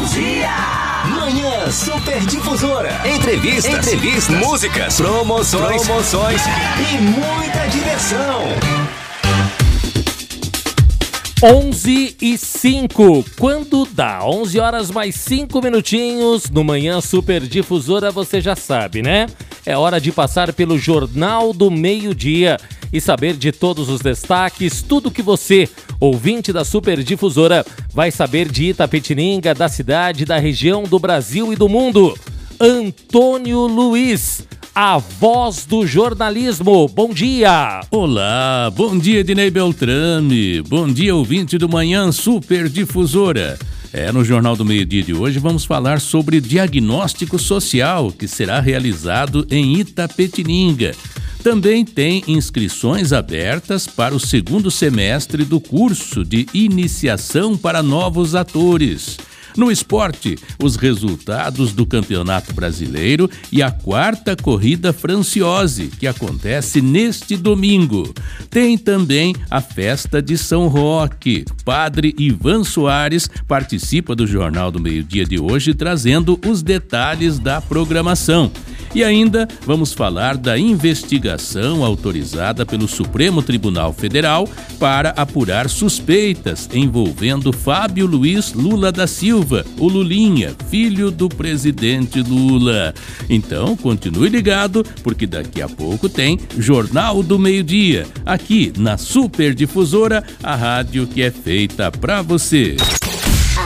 dia! Manhã Super Difusora. Entrevistas, músicas, promoções e muita diversão. 11h05, quando dá 11 horas mais 5 minutinhos, no Manhã Super Difusora, você já sabe, né? É hora de passar pelo Jornal do Meio-Dia e saber de todos os destaques, tudo que você, ouvinte da Super Difusora, vai saber de Itapetininga, da cidade, da região, do Brasil e do mundo. Antônio Luiz, a voz do jornalismo. Bom dia! Olá, bom dia, Dinei Beltrame. Bom dia, ouvinte do Manhã Super Difusora. No Jornal do Meio-Dia de hoje vamos falar sobre diagnóstico social que será realizado em Itapetininga. Também tem inscrições abertas para o segundo semestre do curso de iniciação para novos atores. No esporte, os resultados do Campeonato Brasileiro e a 4ª Corrida Franciose, que acontece neste domingo. Tem também a Festa de São Roque. Padre Ivan Soares participa do Jornal do Meio-Dia de hoje, trazendo os detalhes da programação. E ainda vamos falar da investigação autorizada pelo Supremo Tribunal Federal para apurar suspeitas envolvendo Fábio Luiz Lula da Silva, o Lulinha, filho do presidente Lula. Então, continue ligado, porque daqui a pouco tem Jornal do Meio-Dia, aqui na Super Difusora, a rádio que é feita pra você.